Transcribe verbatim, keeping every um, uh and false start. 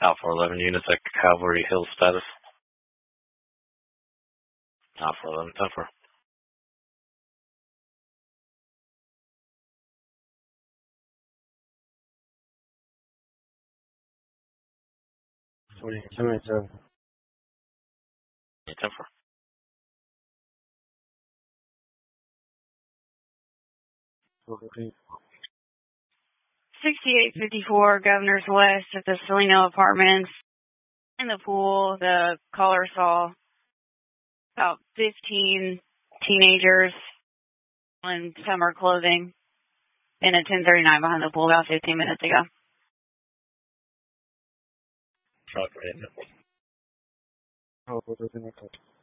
Alpha eleven units at Calvary Hill status. Alpha eleven, ten four. Forty two eight seven. Yeah, ten four. sixty-eight fifty-four Governor's West at the Salino Apartments. In the pool, the caller saw about fifteen teenagers in summer clothing in a ten thirty-nine behind the pool about fifteen minutes ago. Truck, right? Oh,